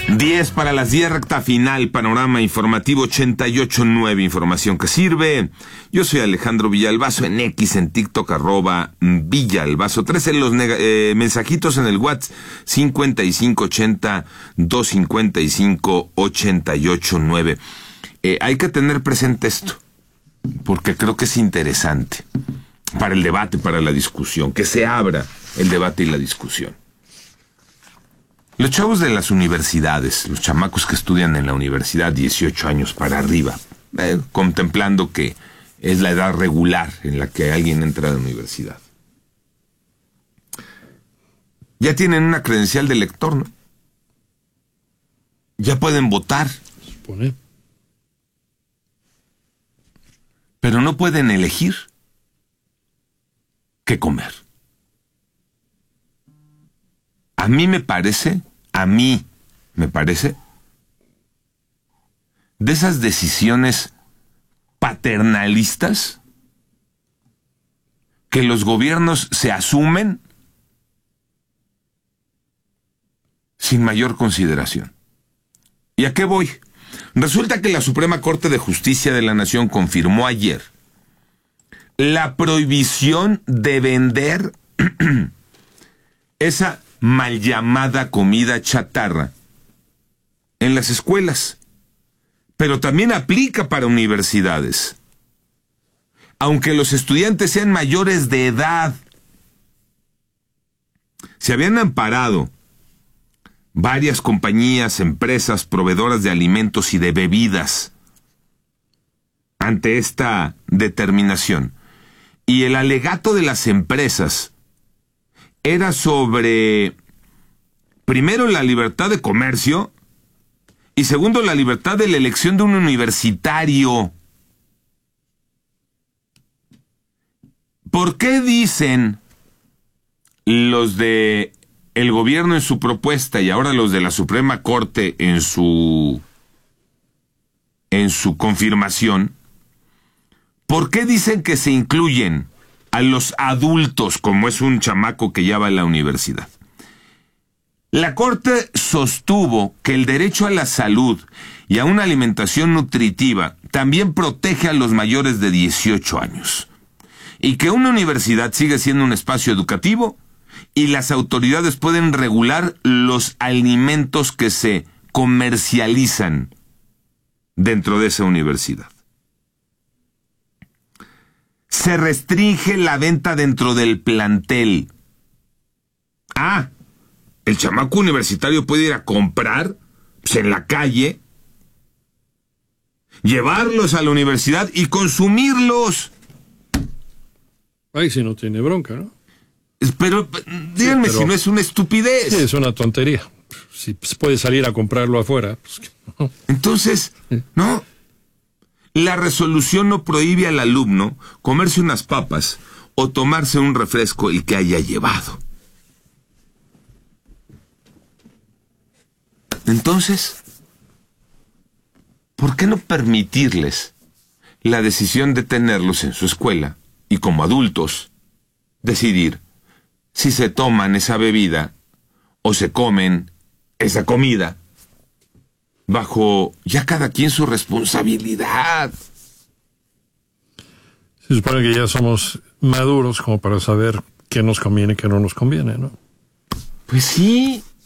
10 para las 10, recta final, panorama informativo 88.9, información que sirve. Yo soy Alejandro Villalbazo, en X, en TikTok, @Villalbazo. 13 los mensajitos en el WhatsApp, 5580-255-88.9. Hay que tener presente esto, porque creo que es interesante para el debate, para la discusión, que se abra el debate y la discusión. Los chavos de las universidades, los chamacos que estudian en la universidad 18 años para arriba, contemplando que es la edad regular en la que alguien entra a la universidad, ya tienen una credencial de lector, ¿no? Ya pueden votar. Supone. Pero no pueden elegir qué comer. A mí me parece, de esas decisiones paternalistas que los gobiernos se asumen sin mayor consideración. ¿Y a qué voy? Resulta que la Suprema Corte de Justicia de la Nación confirmó ayer la prohibición de vender esa mal llamada comida chatarra en las escuelas, pero también aplica para universidades. Aunque los estudiantes sean mayores de edad, se habían amparado varias compañías, empresas, proveedoras de alimentos y de bebidas ante esta determinación. Y el alegato de las empresas era sobre, primero, la libertad de comercio y segundo, la libertad de la elección de un universitario. ¿Por qué dicen los de el gobierno en su propuesta y ahora los de la Suprema Corte en su confirmación? ¿Por qué dicen que se incluyen a los adultos como es un chamaco que ya va a la universidad? La Corte sostuvo que el derecho a la salud y a una alimentación nutritiva también protege a los mayores de 18 años y que una universidad sigue siendo un espacio educativo y las autoridades pueden regular los alimentos que se comercializan dentro de esa universidad. Se restringe la venta dentro del plantel. El chamaco universitario puede ir a comprar en la calle, llevarlos a la universidad y consumirlos. Ay, si no tiene bronca, ¿no? Pero díganme si no es una estupidez. Sí, es una tontería. Si puede salir a comprarlo afuera. Pues, no. Entonces, no. La resolución no prohíbe al alumno comerse unas papas o tomarse un refresco el que haya llevado. Entonces, ¿por qué no permitirles la decisión de tenerlos en su escuela y como adultos decidir si se toman esa bebida o se comen esa comida bajo ya cada quien su responsabilidad? Se supone que ya somos maduros como para saber qué nos conviene y qué no nos conviene, ¿no? Pues sí.